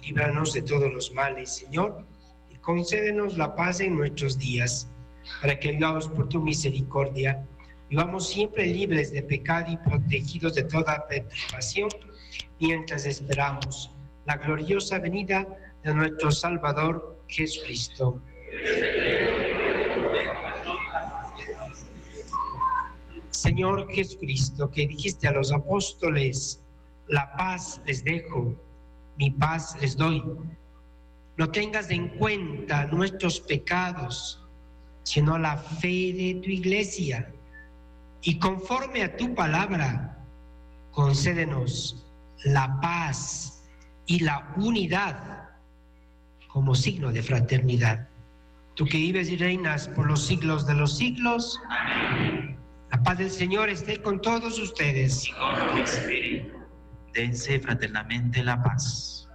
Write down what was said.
líbranos de todos los males, Señor, y concédenos la paz en nuestros días, para que, ayudados por tu misericordia, vivamos siempre libres de pecado y protegidos de toda perturbación, mientras esperamos la gloriosa venida de nuestro Salvador Jesucristo. Señor Jesucristo, que dijiste a los apóstoles: la paz les dejo, mi paz les doy. No tengas en cuenta nuestros pecados, sino la fe de tu Iglesia. Y conforme a tu palabra, concédenos la paz y la unidad como signo de fraternidad. Tú que vives y reinas por los siglos de los siglos. Amén. La paz del Señor esté con todos ustedes. Y con tu espíritu. Dense fraternalmente la paz.